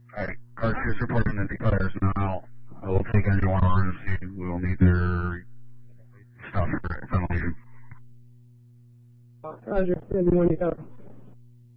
Alright, cartridge reporting the declares now. I will take anyone on and we will need their stuff for ventilation. Roger, anyone you have.